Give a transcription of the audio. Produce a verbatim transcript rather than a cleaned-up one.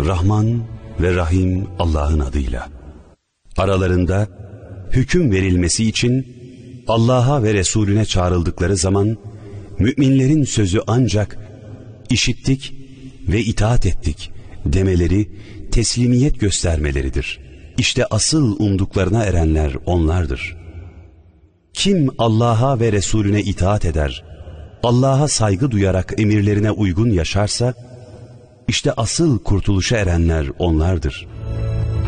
Rahman ve Rahim Allah'ın adıyla. Aralarında hüküm verilmesi için Allah'a ve Resulüne çağrıldıkları zaman müminlerin sözü ancak işittik ve itaat ettik demeleri, teslimiyet göstermeleridir. İşte asıl umduklarına erenler onlardır. Kim Allah'a ve Resulüne itaat eder, Allah'a saygı duyarak emirlerine uygun yaşarsa, işte asıl kurtuluşa erenler onlardır.